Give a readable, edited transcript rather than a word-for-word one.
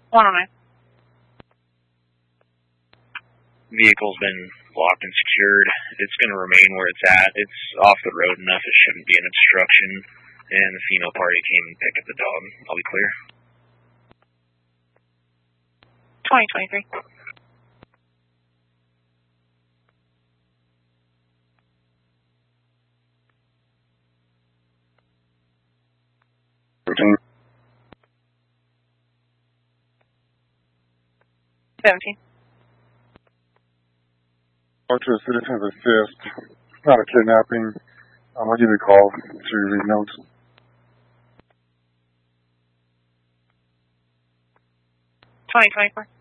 109. Vehicle's been locked and secured. It's going to remain where it's at. It's off the road enough. It shouldn't be an obstruction. And the female party came and picked up the dog. I'll be clear. 2023. Routine. 17. To a citizen's assist. It's not a kidnapping. I'll give you a call to read notes. 2024.